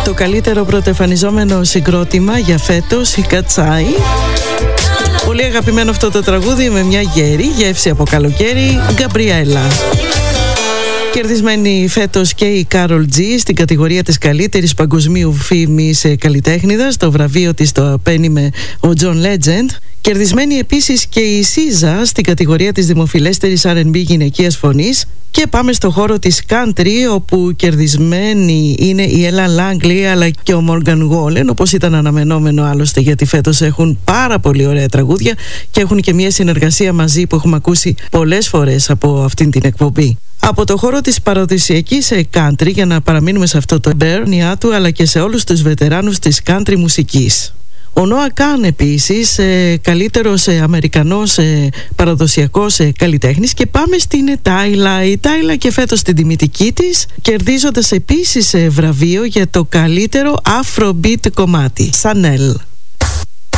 Το καλύτερο πρωτοεμφανιζόμενο συγκρότημα για φέτος, η Κατσάι. Πολύ αγαπημένο αυτό το τραγούδι με μια γερή γεύση από καλοκαίρι, Γκαμπριέλα. Κερδισμένη φέτος και η Κάρολ Τζι στην κατηγορία της καλύτερης παγκοσμίου φήμης καλλιτέχνηδας. Το βραβείο της το απένιμε ο John Legend. Κερδισμένη επίσης και η Σίζα στην κατηγορία της δημοφιλέστερης R&B γυναικείας φωνής. Και πάμε στο χώρο της country, όπου κερδισμένοι είναι η Έλα Λάγκλι αλλά και ο Μόργαν Γόλεν, όπως ήταν αναμενόμενο άλλωστε, γιατί φέτος έχουν πάρα πολύ ωραία τραγούδια και έχουν και μια συνεργασία μαζί που έχουμε ακούσει πολλές φορές από αυτήν την εκπομπή. Από το χώρο της παραδοσιακής country, για να παραμείνουμε σε αυτό το μπέρνια του, αλλά και σε όλους τους βετεράνους της country μουσικής. Ο Νόα Καν επίσης, καλύτερος αμερικανός παραδοσιακός καλλιτέχνης. Και πάμε στην Τάιλα. Η Τάιλα και φέτος την τιμητική της, κερδίζοντας επίσης βραβείο για το καλύτερο Afrobeat κομμάτι, Chanel.